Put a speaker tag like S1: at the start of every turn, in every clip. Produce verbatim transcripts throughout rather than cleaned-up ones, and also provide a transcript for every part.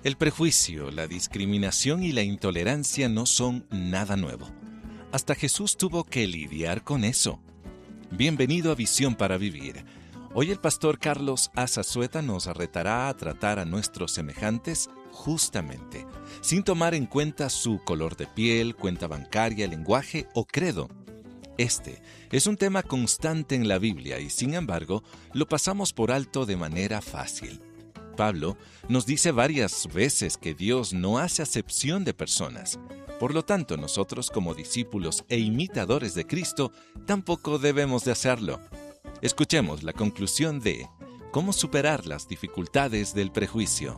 S1: El prejuicio, la discriminación y la intolerancia no son nada nuevo. Hasta Jesús tuvo que lidiar con eso. Bienvenido a Visión para Vivir. Hoy el pastor Carlos Azazueta nos retará a tratar a nuestros semejantes justamente, sin tomar en cuenta su color de piel, cuenta bancaria, lenguaje o credo. Este es un tema constante en la Biblia y, sin embargo, lo pasamos por alto de manera fácil. Pablo nos dice varias veces que Dios no hace acepción de personas. Por lo tanto, nosotros como discípulos e imitadores de Cristo tampoco debemos de hacerlo. Escuchemos la conclusión de cómo superar las dificultades del prejuicio.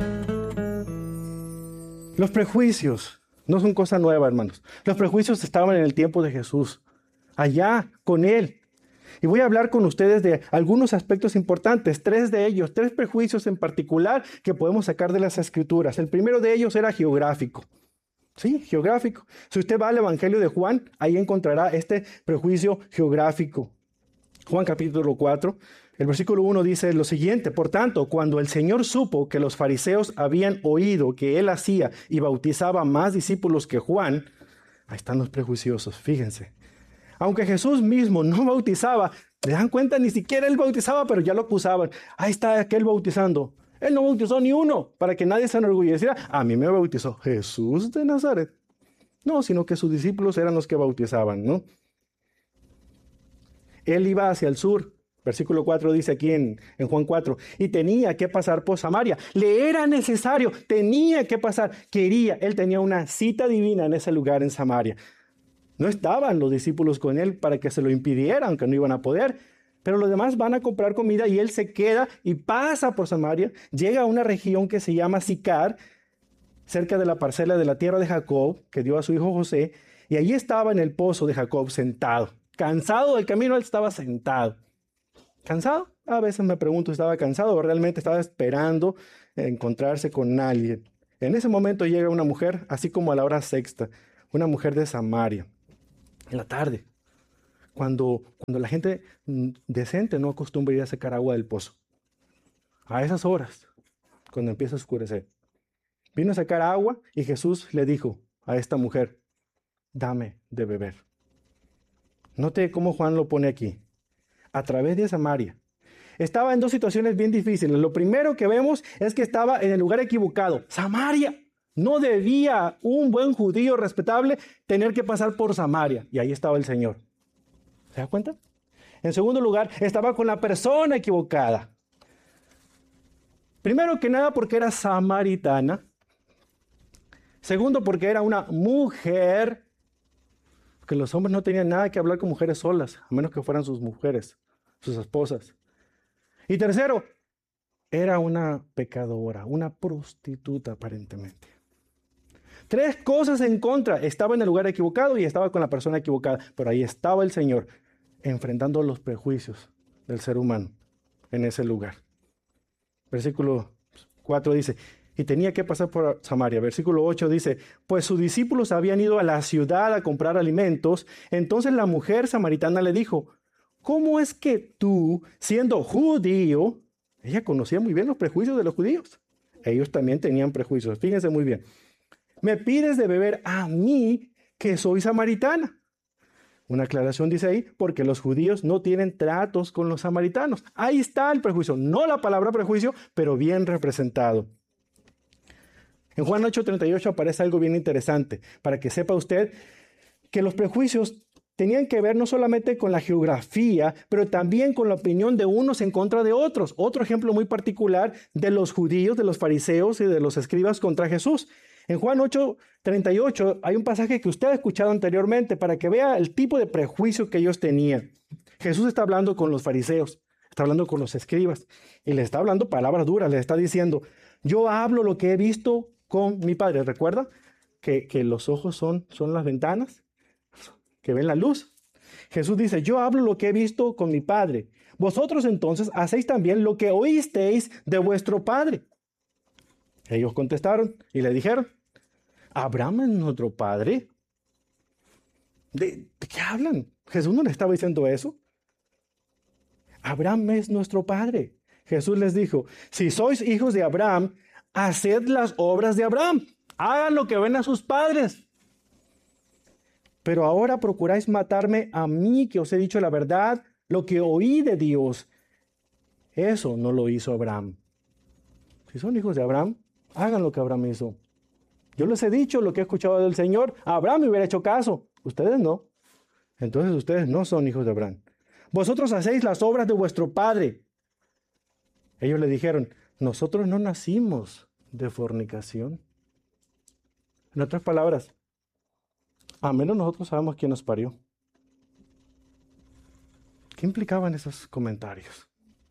S2: Los prejuicios no son cosa nueva, hermanos. Los prejuicios estaban en el tiempo de Jesús, allá con Él. Y voy a hablar con ustedes de algunos aspectos importantes, tres de ellos, tres prejuicios en particular que podemos sacar de las Escrituras. El primero de ellos era geográfico. Sí, geográfico. Si usted va al Evangelio de Juan, ahí encontrará este prejuicio geográfico. Juan capítulo cuatro, el versículo uno dice lo siguiente: por tanto, cuando el Señor supo que los fariseos habían oído que Él hacía y bautizaba más discípulos que Juan, ahí están los prejuiciosos, fíjense. Aunque Jesús mismo no bautizaba, ¿se dan cuenta? Ni siquiera Él bautizaba, pero ya lo acusaban. Ahí está aquel bautizando. Él no bautizó ni uno, para que nadie se enorgulleciera. A mí me bautizó Jesús de Nazaret. No, sino que sus discípulos eran los que bautizaban, ¿no? Él iba hacia el sur. Versículo cuatro dice aquí en, en Juan cuatro, y tenía que pasar por Samaria. Le era necesario, tenía que pasar, quería. Él tenía una cita divina en ese lugar en Samaria. No estaban los discípulos con él para que se lo impidieran, aunque no iban a poder. Pero los demás van a comprar comida y él se queda y pasa por Samaria. Llega a una región que se llama Sicar, cerca de la parcela de la tierra de Jacob, que dio a su hijo José. Y allí estaba en el pozo de Jacob sentado. Cansado del camino, él estaba sentado. ¿Cansado? A veces me pregunto si estaba cansado o realmente estaba esperando encontrarse con alguien. En ese momento llega una mujer, así como a la hora sexta, una mujer de Samaria. En la tarde, cuando, cuando la gente decente no acostumbra ir a sacar agua del pozo. A esas horas, cuando empieza a oscurecer. Vino a sacar agua y Jesús le dijo a esta mujer: dame de beber. Note cómo Juan lo pone aquí. A través de Samaria. Estaba en dos situaciones bien difíciles. Lo primero que vemos es que estaba en el lugar equivocado. Samaria. No debía un buen judío respetable tener que pasar por Samaria. Y ahí estaba el Señor. ¿Se da cuenta? En segundo lugar, estaba con la persona equivocada. Primero que nada porque era samaritana. Segundo porque era una mujer. Porque los hombres no tenían nada que hablar con mujeres solas, a menos que fueran sus mujeres, sus esposas. Y tercero, era una pecadora, una prostituta aparentemente. Tres cosas en contra. Estaba en el lugar equivocado y estaba con la persona equivocada. Pero ahí estaba el Señor enfrentando los prejuicios del ser humano en ese lugar. Versículo cuatro dice, y tenía que pasar por Samaria. Versículo ocho dice, pues sus discípulos habían ido a la ciudad a comprar alimentos. Entonces la mujer samaritana le dijo, ¿cómo es que tú, siendo judío, ella conocía muy bien los prejuicios de los judíos? Ellos también tenían prejuicios. Fíjense muy bien. Me pides de beber a mí, que soy samaritana. Una aclaración dice ahí, porque los judíos no tienen tratos con los samaritanos. Ahí está el prejuicio. No la palabra prejuicio, pero bien representado. En Juan ocho treinta y ocho aparece algo bien interesante, para que sepa usted que los prejuicios tenían que ver no solamente con la geografía, pero también con la opinión de unos en contra de otros. Otro ejemplo muy particular de los judíos, de los fariseos y de los escribas contra Jesús. En Juan ocho treinta y ocho hay un pasaje que usted ha escuchado anteriormente para que vea el tipo de prejuicio que ellos tenían. Jesús está hablando con los fariseos, está hablando con los escribas y les está hablando palabras duras, les está diciendo, yo hablo lo que he visto con mi Padre. ¿Recuerda que, que los ojos son, son las ventanas que ven la luz? Jesús dice, yo hablo lo que he visto con mi Padre. Vosotros entonces hacéis también lo que oísteis de vuestro padre. Ellos contestaron y le dijeron, ¿Abraham es nuestro padre? ¿De, ¿De qué hablan? Jesús no le estaba diciendo eso. Abraham es nuestro padre. Jesús les dijo, si sois hijos de Abraham, haced las obras de Abraham. Hagan lo que ven a sus padres. Pero ahora procuráis matarme a mí, que os he dicho la verdad, lo que oí de Dios. Eso no lo hizo Abraham. Si son hijos de Abraham, hagan lo que Abraham hizo. Yo les he dicho lo que he escuchado del Señor. Abraham me hubiera hecho caso. Ustedes no. Entonces ustedes no son hijos de Abraham. Vosotros hacéis las obras de vuestro padre. Ellos le dijeron, nosotros no nacimos de fornicación. En otras palabras, a menos nosotros sabemos quién nos parió. ¿Qué implicaban esos comentarios?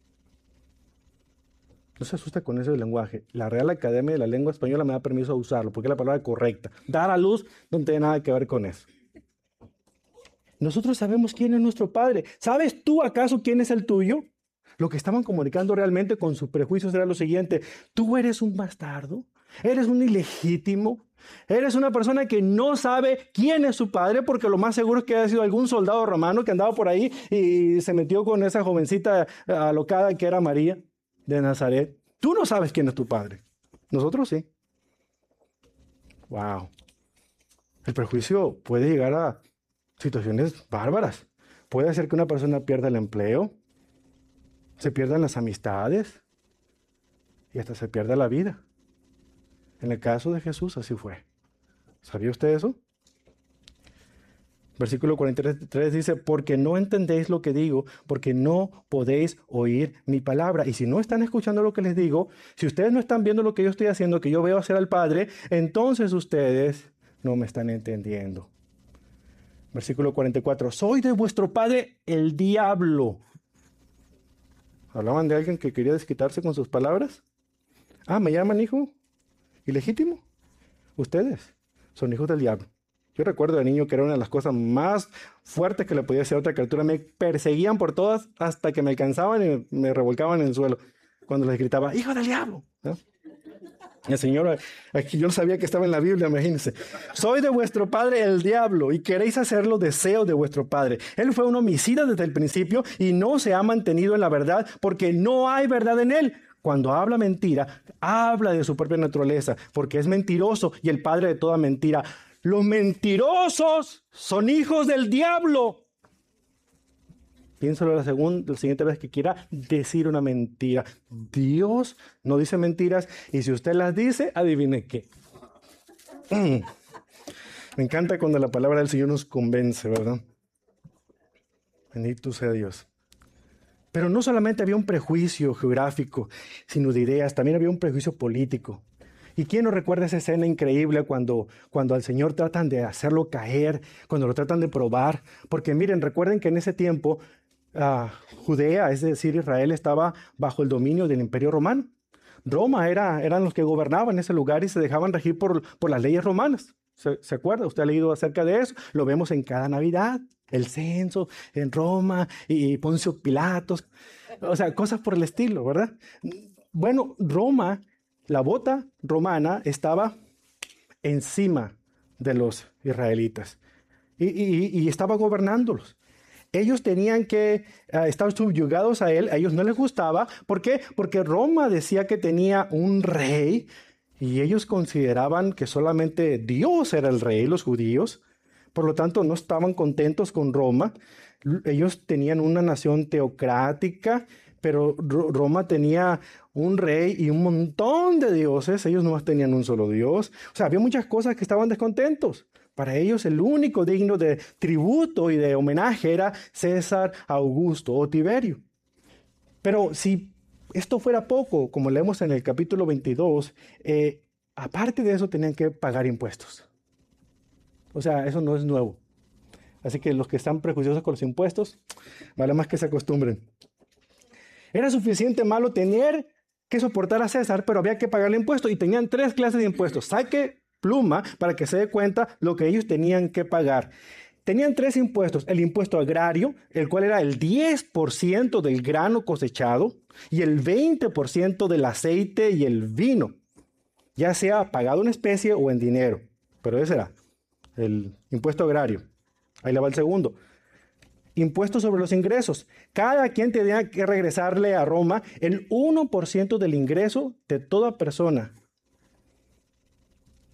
S2: No se asusta con ese lenguaje. La Real Academia de la Lengua Española me da permiso de usarlo, porque es la palabra correcta. Dar a luz no tiene nada que ver con eso. Nosotros sabemos quién es nuestro Padre. ¿Sabes tú acaso quién es el tuyo? Lo que estaban comunicando realmente con sus prejuicios era lo siguiente. Tú eres un bastardo, eres un ilegítimo, eres una persona que no sabe quién es su padre, porque lo más seguro es que haya sido algún soldado romano que andaba por ahí y se metió con esa jovencita alocada que era María de Nazaret. Tú no sabes quién es tu padre. Nosotros sí. Wow. El prejuicio puede llegar a situaciones bárbaras. Puede hacer que una persona pierda el empleo, se pierdan las amistades y hasta se pierda la vida. En el caso de Jesús así fue. ¿Sabía usted eso? Versículo cuarenta y tres dice, porque no entendéis lo que digo, porque no podéis oír mi palabra. Y si no están escuchando lo que les digo, si ustedes no están viendo lo que yo estoy haciendo, que yo veo hacer al Padre, entonces ustedes no me están entendiendo. Versículo cuarenta y cuatro, soy de vuestro padre el diablo. ¿Hablaban de alguien que quería desquitarse con sus palabras? Ah, ¿me llaman hijo ilegítimo? Ustedes son hijos del diablo. Yo recuerdo de niño que era una de las cosas más fuertes que le podía hacer a otra criatura. Me perseguían por todas hasta que me alcanzaban y me revolcaban en el suelo cuando les gritaba, ¡hijo del diablo! ¿No? El Señor, aquí yo no sabía que estaba en la Biblia, imagínense. Soy de vuestro padre el diablo y queréis hacer los deseos de vuestro padre. Él fue un homicida desde el principio y no se ha mantenido en la verdad porque no hay verdad en él. Cuando habla mentira, habla de su propia naturaleza porque es mentiroso y el padre de toda mentira. Los mentirosos son hijos del diablo. Piénsalo la, segunda, la siguiente vez que quiera decir una mentira. Dios no dice mentiras y si usted las dice, adivine qué. Mm. Me encanta cuando la palabra del Señor nos convence, ¿verdad? Bendito sea Dios. Pero no solamente había un prejuicio geográfico, sino de ideas, también había un prejuicio político. ¿Y quién nos recuerda esa escena increíble cuando, cuando al Señor tratan de hacerlo caer, cuando lo tratan de probar? Porque miren, recuerden que en ese tiempo uh, Judea, es decir, Israel, estaba bajo el dominio del Imperio Romano. Roma era, eran los que gobernaban ese lugar y se dejaban regir por, por las leyes romanas. ¿Se, ¿Se acuerda? Usted ha leído acerca de eso. Lo vemos en cada Navidad. El censo en Roma y Poncio Pilatos. O sea, cosas por el estilo, ¿verdad? Bueno, Roma... La bota romana estaba encima de los israelitas y, y, y estaba gobernándolos. Ellos tenían que uh, estar subyugados a él, a ellos no les gustaba. ¿Por qué? Porque Roma decía que tenía un rey y ellos consideraban que solamente Dios era el rey, los judíos. Por lo tanto, no estaban contentos con Roma. Ellos tenían una nación teocrática, pero Roma tenía un rey y un montón de dioses. Ellos no tenían un solo Dios. O sea, había muchas cosas que estaban descontentos. Para ellos el único digno de tributo y de homenaje era César Augusto o Tiberio. Pero si esto fuera poco, como leemos en el capítulo veintidós, eh, aparte de eso tenían que pagar impuestos. O sea, eso no es nuevo. Así que los que están prejuiciosos con los impuestos, vale más que se acostumbren. Era suficiente malo tener que soportar a César, pero había que pagarle impuestos y tenían tres clases de impuestos. Saque pluma para que se dé cuenta lo que ellos tenían que pagar. Tenían tres impuestos. El impuesto agrario, el cual era el diez por ciento del grano cosechado y el veinte por ciento del aceite y el vino, ya sea pagado en especie o en dinero. Pero ese era el impuesto agrario. Ahí le va el segundo. Impuestos sobre los ingresos. Cada quien tenía que regresarle a Roma el uno por ciento del ingreso de toda persona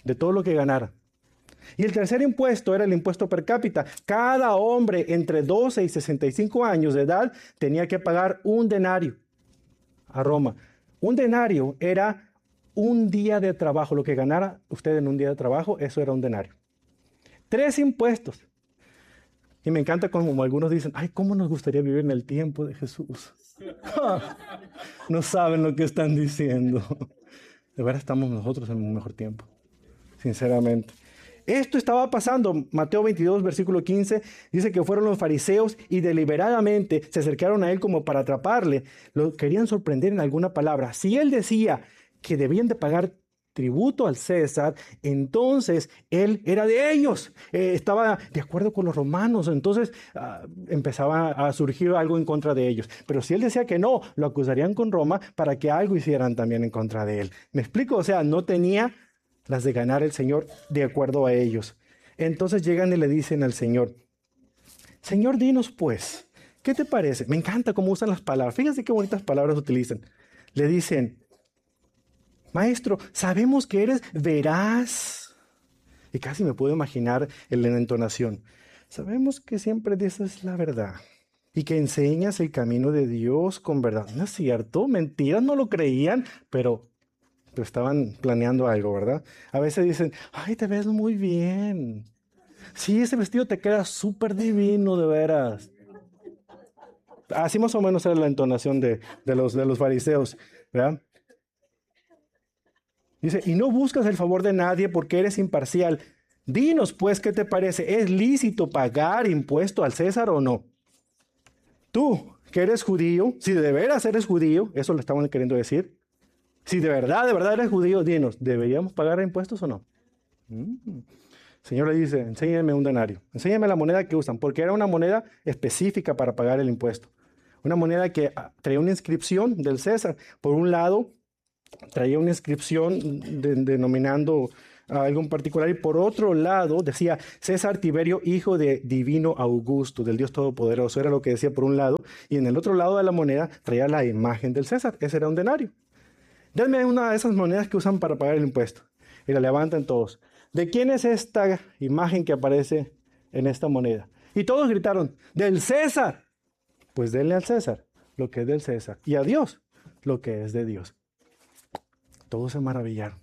S2: de todo lo que ganara. Y el tercer impuesto era el impuesto per cápita. Cada hombre entre doce y sesenta y cinco años de edad tenía que pagar un denario a Roma. Un denario era un día de trabajo. Lo que ganara usted en un día de trabajo, eso era un denario. Tres impuestos. Y me encanta como algunos dicen, ay, ¿cómo nos gustaría vivir en el tiempo de Jesús? No saben lo que están diciendo. De verdad estamos nosotros en un mejor tiempo, sinceramente. Esto estaba pasando. Mateo veintidós, versículo quince, dice que fueron los fariseos y deliberadamente se acercaron a él como para atraparle. Lo querían sorprender en alguna palabra. Si él decía que debían de pagar tributo al César, entonces él era de ellos. Eh, estaba de acuerdo con los romanos. Entonces uh, empezaba a surgir algo en contra de ellos. Pero si él decía que no, lo acusarían con Roma para que algo hicieran también en contra de él. ¿Me explico? O sea, no tenía las de ganar el Señor de acuerdo a ellos. Entonces llegan y le dicen al Señor, Señor, dinos pues, ¿qué te parece? Me encanta cómo usan las palabras. Fíjense qué bonitas palabras utilizan. Le dicen, Maestro, sabemos que eres veraz. Y casi me puedo imaginar en la entonación. Sabemos que siempre dices la verdad y que enseñas el camino de Dios con verdad. ¿No es cierto? Mentiras, no lo creían, pero estaban planeando algo, ¿verdad? A veces dicen, ay, te ves muy bien. Sí, ese vestido te queda súper divino, de veras. Así más o menos era la entonación de, de, los, de los fariseos, ¿verdad? Dice, y no buscas el favor de nadie porque eres imparcial. Dinos, pues, ¿qué te parece? ¿Es lícito pagar impuesto al César o no? Tú, que eres judío, si de veras eres judío, eso le estaban queriendo decir, si de verdad, de verdad eres judío, dinos, ¿deberíamos pagar impuestos o no? Mm. El Señor le dice, enséñame un denario, enséñame la moneda que usan, porque era una moneda específica para pagar el impuesto. Una moneda que traía una inscripción del César. Por un lado, traía una inscripción de, denominando a algo en particular, y por otro lado decía César Tiberio, hijo de Divino Augusto, del Dios Todopoderoso. Era lo que decía por un lado, y en el otro lado de la moneda traía la imagen del César. Ese era un denario. Denme una de esas monedas que usan para pagar el impuesto. Y la levantan todos. ¿De quién es esta imagen que aparece en esta moneda? Y todos gritaron, ¡del César! Pues denle al César lo que es del César, y a Dios lo que es de Dios. Todos se maravillaron.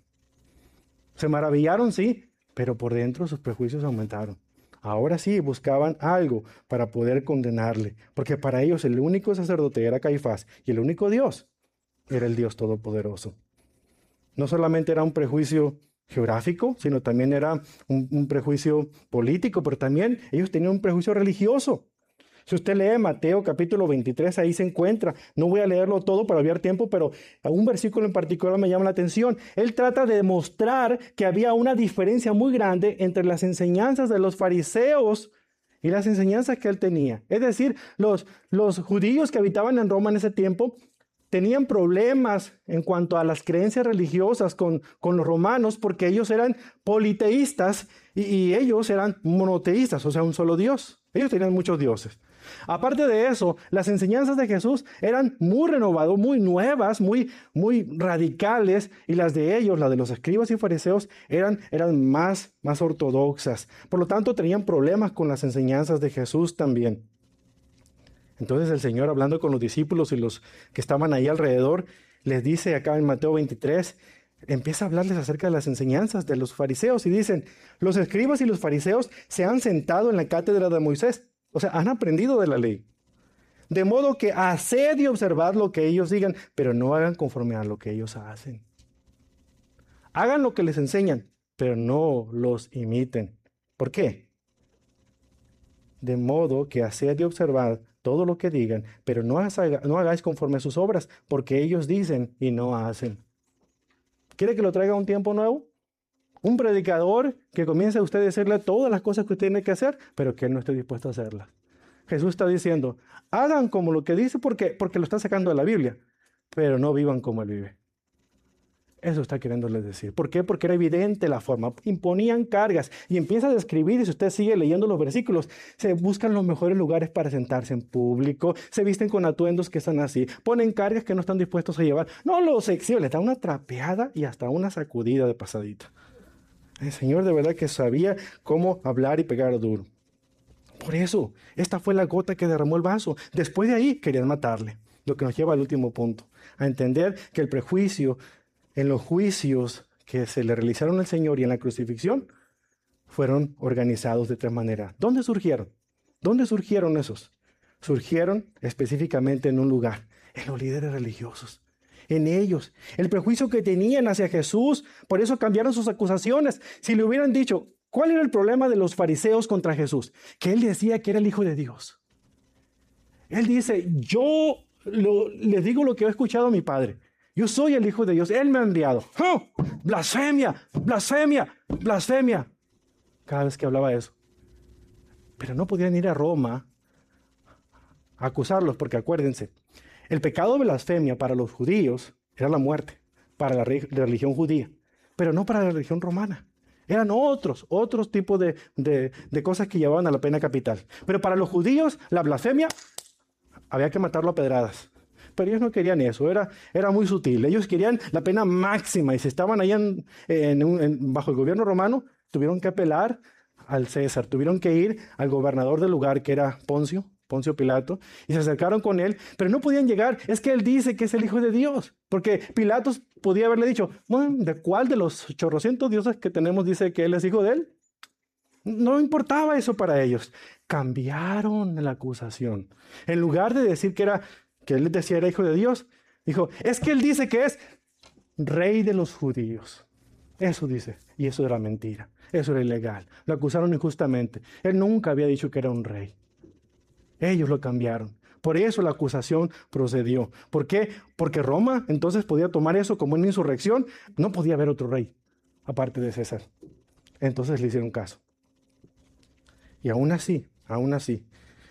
S2: Se maravillaron, sí, pero por dentro sus prejuicios aumentaron. Ahora sí buscaban algo para poder condenarle, porque para ellos el único sacerdote era Caifás y el único Dios era el Dios Todopoderoso. No solamente era un prejuicio geográfico, sino también era un, un prejuicio político, pero también ellos tenían un prejuicio religioso. Si usted lee Mateo capítulo veintitrés, ahí se encuentra. No voy a leerlo todo para obviar tiempo, pero un versículo en particular me llama la atención. Él trata de demostrar que había una diferencia muy grande entre las enseñanzas de los fariseos y las enseñanzas que él tenía. Es decir, los, los judíos que habitaban en Roma en ese tiempo tenían problemas en cuanto a las creencias religiosas con, con los romanos, porque ellos eran politeístas y, y ellos eran monoteístas, o sea, un solo Dios. Ellos tenían muchos dioses. Aparte de eso, las enseñanzas de Jesús eran muy renovadas, muy nuevas, muy, muy radicales, y las de ellos, las de los escribas y fariseos, eran, eran más, más ortodoxas. Por lo tanto, tenían problemas con las enseñanzas de Jesús también. Entonces el Señor, hablando con los discípulos y los que estaban ahí alrededor, les dice acá en Mateo veintitrés, empieza a hablarles acerca de las enseñanzas de los fariseos y dicen, los escribas y los fariseos se han sentado en la cátedra de Moisés, o sea, han aprendido de la ley. De modo que haced y observad lo que ellos digan, pero no hagan conforme a lo que ellos hacen. Hagan lo que les enseñan, pero no los imiten. ¿Por qué? De modo que haced y observad todo lo que digan, pero no, haga, no hagáis conforme a sus obras, porque ellos dicen y no hacen. ¿Quiere que lo traiga un tiempo nuevo? Un predicador que comience a usted a decirle todas las cosas que usted tiene que hacer, pero que él no esté dispuesto a hacerlas. Jesús está diciendo, hagan como lo que dice porque, porque lo está sacando de la Biblia, pero no vivan como él vive. Eso está queriéndoles decir. ¿Por qué? Porque era evidente la forma. Imponían cargas y empieza a describir, y si usted sigue leyendo los versículos, se buscan los mejores lugares para sentarse en público, se visten con atuendos que están así, ponen cargas que no están dispuestos a llevar. No los exhiben, les da una trapeada y hasta una sacudida de pasadita. El Señor de verdad que sabía cómo hablar y pegar duro. Por eso, esta fue la gota que derramó el vaso. Después de ahí querían matarle. Lo que nos lleva al último punto. A entender que el prejuicio en los juicios que se le realizaron al Señor y en la crucifixión fueron organizados de tres maneras. ¿Dónde surgieron? ¿Dónde surgieron esos? Surgieron específicamente en un lugar, en los líderes religiosos. En ellos, el prejuicio que tenían hacia Jesús, por eso cambiaron sus acusaciones. Si le hubieran dicho, ¿cuál era el problema de los fariseos contra Jesús? Que él decía que era el Hijo de Dios. Él dice, yo lo, les digo lo que he escuchado a mi Padre. Yo soy el Hijo de Dios, Él me ha enviado. ¡Oh! Blasfemia, blasfemia, blasfemia. Cada vez que hablaba eso. Pero no podían ir a Roma a acusarlos, porque acuérdense, el pecado de blasfemia para los judíos era la muerte, para la, re- la religión judía, pero no para la religión romana. Eran otros, otros tipos de, de, de cosas que llevaban a la pena capital. Pero para los judíos, la blasfemia, había que matarlo a pedradas. Pero ellos no querían eso, era, era muy sutil. Ellos querían la pena máxima y si estaban allá en, en un, en, bajo el gobierno romano, tuvieron que apelar al César, tuvieron que ir al gobernador del lugar que era Poncio, Poncio Pilato, y se acercaron con él, pero no podían llegar. Es que él dice que es el Hijo de Dios, porque Pilatos podía haberle dicho, bueno, ¿de cuál de los chorrocientos dioses que tenemos dice que él es hijo de él? No importaba eso para ellos. Cambiaron la acusación. En lugar de decir que era que él decía era hijo de Dios, dijo, es que él dice que es rey de los judíos. Eso dice, y eso era mentira, eso era ilegal. Lo acusaron injustamente. Él nunca había dicho que era un rey. Ellos lo cambiaron. Por eso la acusación procedió. ¿Por qué? Porque Roma entonces podía tomar eso como una insurrección. No podía haber otro rey, aparte de César. Entonces le hicieron caso. Y aún así, aún así,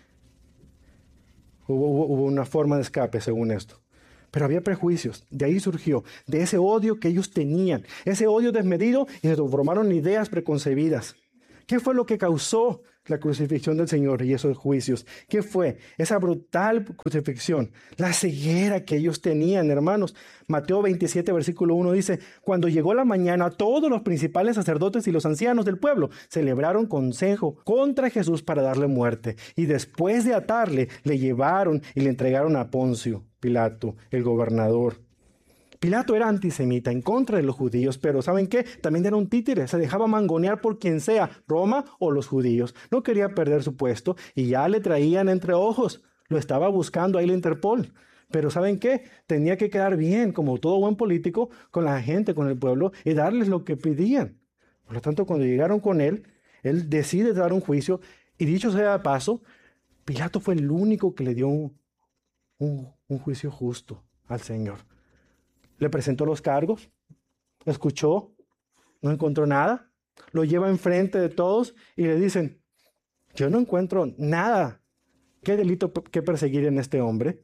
S2: Hubo, hubo, hubo una forma de escape según esto. Pero había prejuicios. De ahí surgió, de ese odio que ellos tenían. Ese odio desmedido y se formaron ideas preconcebidas. ¿Qué fue lo que causó la crucifixión del Señor y esos juicios? ¿Qué fue? Esa brutal crucifixión. La ceguera que ellos tenían, hermanos. Mateo veintisiete, versículo uno dice, cuando llegó la mañana, todos los principales sacerdotes y los ancianos del pueblo celebraron consejo contra Jesús para darle muerte. Y después de atarle, le llevaron y le entregaron a Poncio Pilato, el gobernador. Pilato era antisemita, en contra de los judíos, pero ¿saben qué? También era un títere, se dejaba mangonear por quien sea, Roma o los judíos. No quería perder su puesto y ya le traían entre ojos. Lo estaba buscando ahí la Interpol. Pero ¿saben qué? Tenía que quedar bien, como todo buen político, con la gente, con el pueblo, y darles lo que pedían. Por lo tanto, cuando llegaron con él, él decide dar un juicio, y dicho sea de paso, Pilato fue el único que le dio un, un, un juicio justo al Señor. Le presentó los cargos, escuchó, no encontró nada, lo lleva enfrente de todos y le dicen, yo no encuentro nada, qué delito que perseguir en este hombre.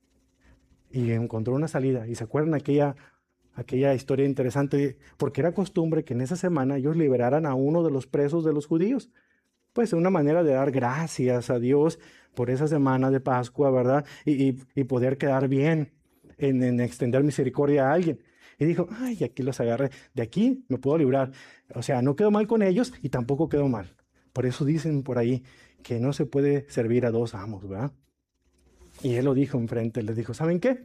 S2: Y encontró una salida. Y se acuerdan aquella, aquella historia interesante, porque era costumbre que en esa semana ellos liberaran a uno de los presos de los judíos. Pues una manera de dar gracias a Dios por esa semana de Pascua, ¿verdad? Y, y, y poder quedar bien. En, en extender misericordia a alguien. Y dijo, ay, aquí los agarré, de aquí me puedo librar. O sea, no quedó mal con ellos y tampoco quedó mal. Por eso dicen por ahí que no se puede servir a dos amos, ¿verdad? Y él lo dijo enfrente, les dijo, ¿saben qué?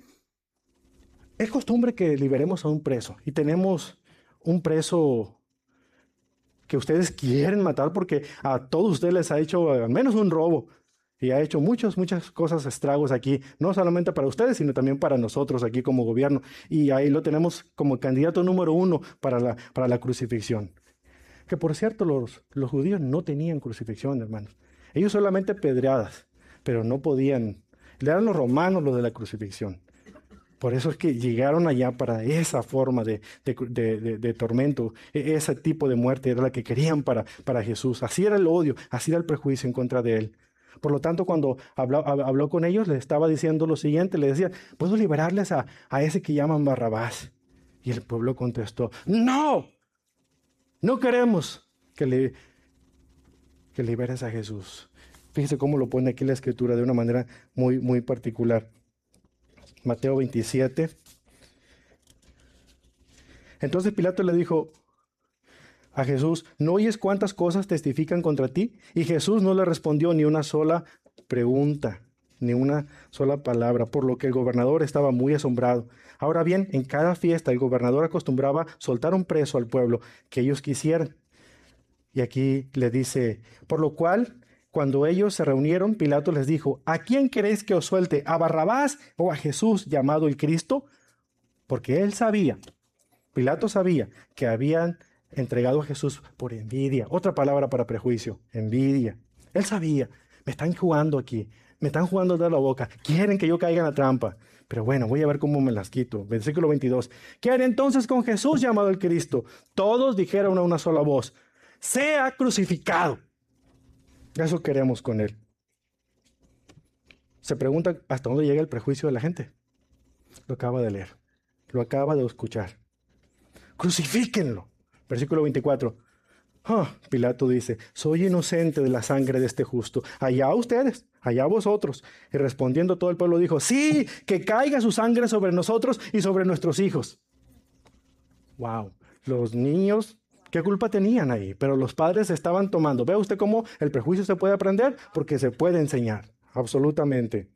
S2: Es costumbre que liberemos a un preso y tenemos un preso que ustedes quieren matar porque a todos ustedes les ha hecho al menos un robo. Y ha hecho muchas, muchas cosas estragos aquí, no solamente para ustedes, sino también para nosotros aquí como gobierno. Y ahí lo tenemos como candidato número uno para la, para la crucifixión. Que por cierto, los, los judíos no tenían crucifixión, hermanos. Ellos solamente pedradas, pero no podían. Eran los romanos los de la crucifixión. Por eso es que llegaron allá para esa forma de, de, de, de, de tormento, ese tipo de muerte era la que querían para, para Jesús. Así era el odio, así era el prejuicio en contra de él. Por lo tanto, cuando habló, habló con ellos, les estaba diciendo lo siguiente, le decía, ¿puedo liberarles a, a ese que llaman Barrabás? Y el pueblo contestó, no, no queremos que, le, que liberes a Jesús. Fíjese cómo lo pone aquí la Escritura de una manera muy, muy particular. Mateo veintisiete. Entonces Pilato le dijo, a Jesús, ¿no oyes cuántas cosas testifican contra ti? Y Jesús no le respondió ni una sola pregunta, ni una sola palabra, por lo que el gobernador estaba muy asombrado. Ahora bien, en cada fiesta el gobernador acostumbraba soltar un preso al pueblo que ellos quisieran. Y aquí le dice, por lo cual, cuando ellos se reunieron, Pilato les dijo, ¿a quién queréis que os suelte? ¿A Barrabás o a Jesús llamado el Cristo? Porque él sabía, Pilato sabía que habían entregado a Jesús por envidia. Otra palabra para prejuicio, envidia. Él sabía, me están jugando aquí, me están jugando de la boca, quieren que yo caiga en la trampa. Pero bueno, voy a ver cómo me las quito. Versículo veintidós. ¿Qué haré entonces con Jesús llamado el Cristo? Todos dijeron a una sola voz, sea crucificado. Eso queremos con él. Se pregunta hasta dónde llega el prejuicio de la gente. Lo acaba de leer, lo acaba de escuchar. Crucifíquenlo. Versículo veinticuatro. Oh, Pilato dice, soy inocente de la sangre de este justo. Allá ustedes, allá vosotros. Y respondiendo todo el pueblo dijo, sí, que caiga su sangre sobre nosotros y sobre nuestros hijos. Wow, los niños, ¿qué culpa tenían ahí? Pero los padres estaban tomando. ¿Ve usted cómo el prejuicio se puede aprender? Porque se puede enseñar, absolutamente.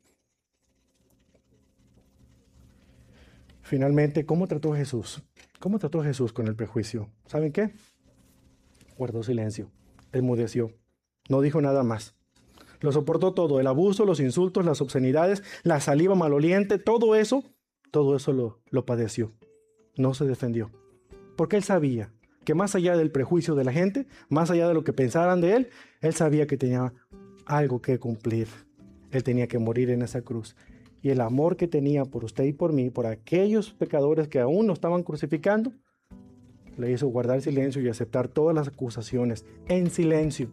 S2: Finalmente, ¿cómo trató Jesús? ¿Cómo trató Jesús con el prejuicio? ¿Saben qué? Guardó silencio, enmudeció, no dijo nada más. Lo soportó todo, el abuso, los insultos, las obscenidades, la saliva maloliente, todo eso, todo eso lo, lo padeció. No se defendió, porque él sabía que más allá del prejuicio de la gente, más allá de lo que pensaran de él, él sabía que tenía algo que cumplir. Él tenía que morir en esa cruz. Y el amor que tenía por usted y por mí, por aquellos pecadores que aún no estaban crucificando, le hizo guardar silencio y aceptar todas las acusaciones en silencio.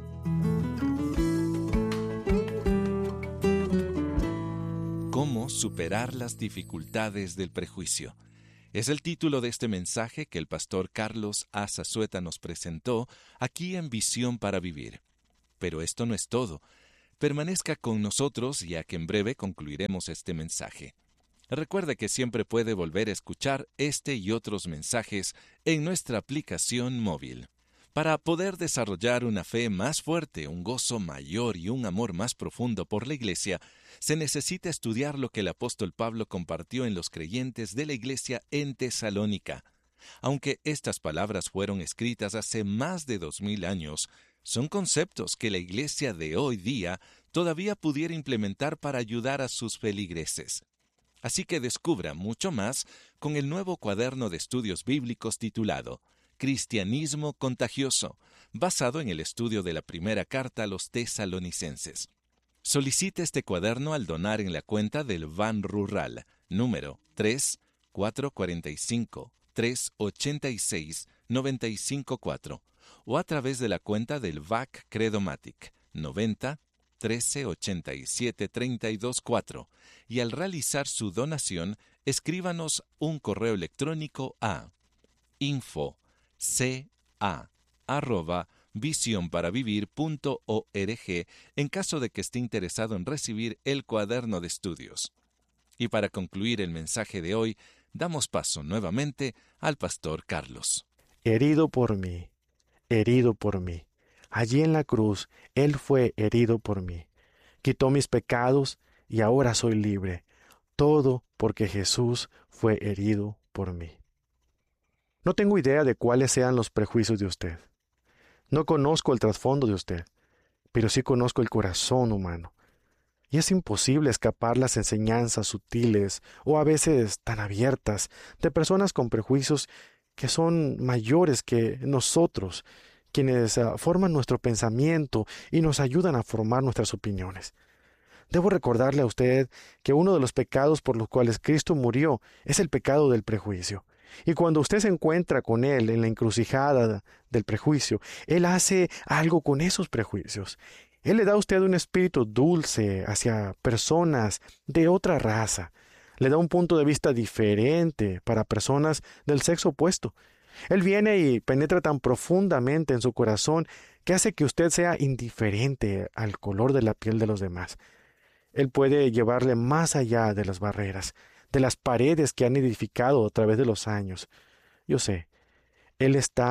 S1: ¿Cómo superar las dificultades del prejuicio? Es el título de este mensaje que el pastor Carlos A. Zazueta nos presentó aquí en Visión para Vivir. Pero esto no es todo. Permanezca con nosotros ya que en breve concluiremos este mensaje. Recuerde que siempre puede volver a escuchar este y otros mensajes en nuestra aplicación móvil. Para poder desarrollar una fe más fuerte, un gozo mayor y un amor más profundo por la Iglesia, se necesita estudiar lo que el apóstol Pablo compartió en los creyentes de la Iglesia en Tesalónica. Aunque estas palabras fueron escritas hace más de dos mil años, son conceptos que la Iglesia de hoy día todavía pudiera implementar para ayudar a sus feligreses. Así que descubra mucho más con el nuevo cuaderno de estudios bíblicos titulado Cristianismo Contagioso, basado en el estudio de la primera carta a los tesalonicenses. Solicite este cuaderno al donar en la cuenta del Ban Rural, número tres cuatro cuatro cinco, tres ocho seis, nueve cinco cuatro, o a través de la cuenta del V A C Credomatic, noventa, trece ochenta y siete treinta y dos cuatro, y al realizar su donación, escríbanos un correo electrónico a info ca arroba visionparavivir punto org en caso de que esté interesado en recibir el cuaderno de estudios. Y para concluir el mensaje de hoy, damos paso nuevamente al pastor Carlos.
S2: Herido por mí, herido por mí. Allí en la cruz, Él fue herido por mí. Quitó mis pecados y ahora soy libre. Todo porque Jesús fue herido por mí. No tengo idea de cuáles sean los prejuicios de usted. No conozco el trasfondo de usted, pero sí conozco el corazón humano. Y es imposible escapar las enseñanzas sutiles o a veces tan abiertas de personas con prejuicios que son mayores que nosotros, quienes uh, forman nuestro pensamiento y nos ayudan a formar nuestras opiniones. Debo recordarle a usted que uno de los pecados por los cuales Cristo murió es el pecado del prejuicio. Y cuando usted se encuentra con Él en la encrucijada del prejuicio, Él hace algo con esos prejuicios. Él le da a usted un espíritu dulce hacia personas de otra raza. Le da un punto de vista diferente para personas del sexo opuesto. Él viene y penetra tan profundamente en su corazón que hace que usted sea indiferente al color de la piel de los demás. Él puede llevarle más allá de las barreras, de las paredes que han edificado a través de los años. Yo sé, Él está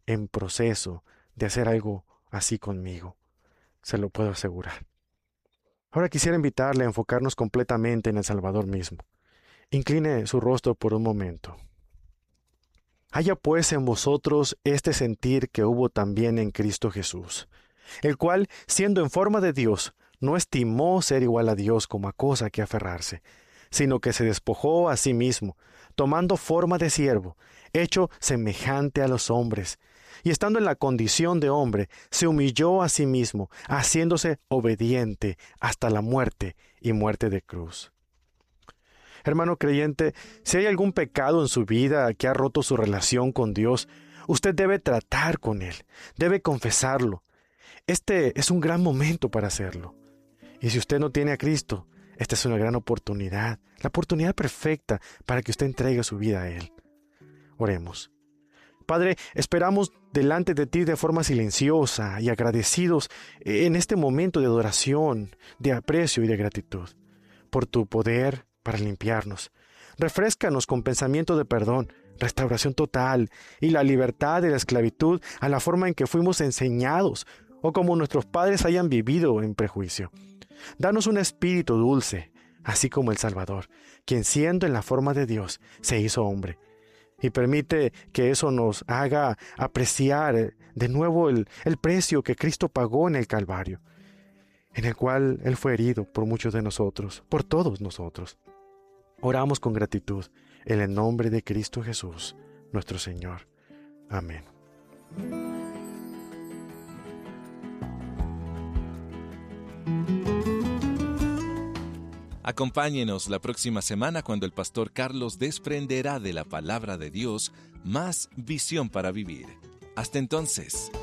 S2: en proceso de hacer algo así conmigo. Se lo puedo asegurar. Ahora quisiera invitarle a enfocarnos completamente en el Salvador mismo. Incline su rostro por un momento. Haya pues en vosotros este sentir que hubo también en Cristo Jesús, el cual, siendo en forma de Dios, no estimó ser igual a Dios como a cosa que aferrarse, sino que se despojó a sí mismo, tomando forma de siervo, hecho semejante a los hombres, y estando en la condición de hombre, se humilló a sí mismo, haciéndose obediente hasta la muerte y muerte de cruz. Hermano creyente, si hay algún pecado en su vida que ha roto su relación con Dios, usted debe tratar con Él, debe confesarlo. Este es un gran momento para hacerlo. Y si usted no tiene a Cristo, esta es una gran oportunidad, la oportunidad perfecta para que usted entregue su vida a Él. Oremos. Padre, esperamos delante de ti de forma silenciosa y agradecidos en este momento de adoración, de aprecio y de gratitud, por tu poder para limpiarnos. Refréscanos con pensamiento de perdón, restauración total y la libertad de la esclavitud a la forma en que fuimos enseñados o como nuestros padres hayan vivido en prejuicio. Danos un espíritu dulce, así como el Salvador, quien siendo en la forma de Dios se hizo hombre. Y permite que eso nos haga apreciar de nuevo el, el precio que Cristo pagó en el Calvario, en el cual Él fue herido por muchos de nosotros, por todos nosotros. Oramos con gratitud en el nombre de Cristo Jesús, nuestro Señor. Amén.
S1: Acompáñenos la próxima semana cuando el pastor Carlos desprenderá de la palabra de Dios más visión para vivir. Hasta entonces.